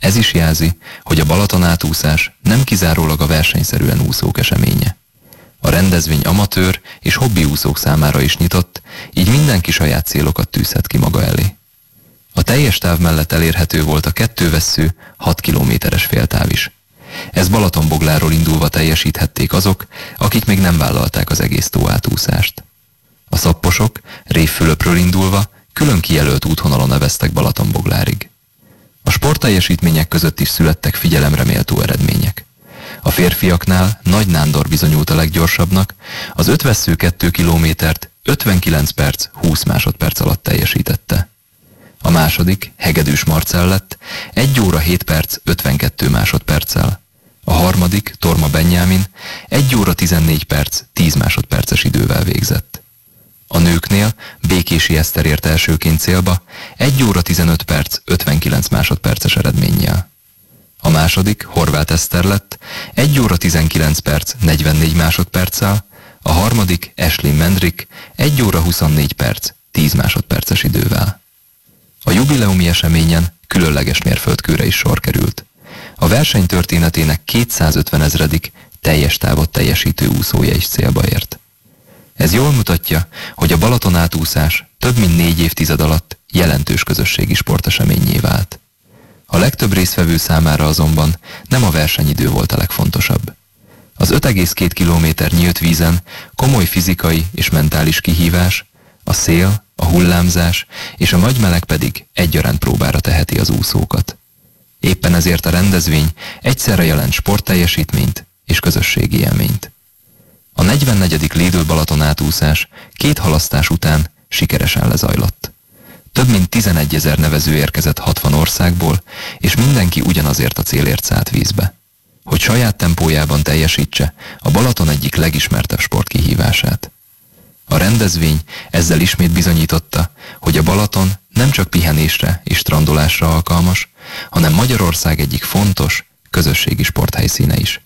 Ez is jelzi, hogy a Balaton-átúszás nem kizárólag a versenyszerűen úszók eseménye. A rendezvény amatőr és hobbiúszók számára is nyitott, így mindenki saját célokat tűzhet ki maga elé. A teljes táv mellett elérhető volt a kettővessző 6 kilométeres féltáv is. Ez Balatonbogláról indulva teljesíthették azok, akik még nem vállalták az egész tóátúszást. A szapposok Révfülöpről indulva külön kijelölt útvonalon eveztek Balatonboglárig. A sportteljesítmények között is születtek figyelemre méltó eredmények. A férfiaknál Nagy Nándor bizonyult a leggyorsabbnak, az 5 vessző 2 kilométert 59 perc 20 másodperc alatt teljesítette. A második, Hegedűs Marcell lett 1 óra 7 perc 52 másodperccel. A harmadik, Torma Benyámin 1 óra 14 perc 10 másodperces idővel végzett. A nőknél Békési Eszter ért elsőként célba 1 óra 15 perc 59 másodperces eredménnyel. A második, Horváth Eszter lett 1 óra 19 perc 44 másodperccel, a harmadik, Eslin Mendrik 1 óra 24 perc 10 másodperces idővel. A jubileumi eseményen különleges mérföldkőre is sor került. A verseny történetének 250 000. teljes távot teljesítő úszója is célba ért. Ez jól mutatja, hogy a Balaton-átúszás több mint 4 évtized alatt jelentős közösségi sporteseményé vált. A legtöbb résztvevő számára azonban nem a versenyidő volt a legfontosabb. Az 5,2 kilométer nyílt vízen komoly fizikai és mentális kihívás, a szél, a hullámzás és a nagy meleg pedig egyaránt próbára teheti az úszókat. Éppen ezért a rendezvény egyszerre jelent sportteljesítményt és közösségi élményt. A 44. Lidl Balaton átúszás 2 halasztás után sikeresen lezajlott. Több mint 11 000 nevező érkezett 60 országból, és mindenki ugyanazért a célért szállt vízbe. Hogy saját tempójában teljesítse a Balaton egyik legismertebb sportkihívását. A rendezvény ezzel ismét bizonyította, hogy a Balaton nem csak pihenésre és strandolásra alkalmas, hanem Magyarország egyik fontos, közösségi sporthelyszíne is.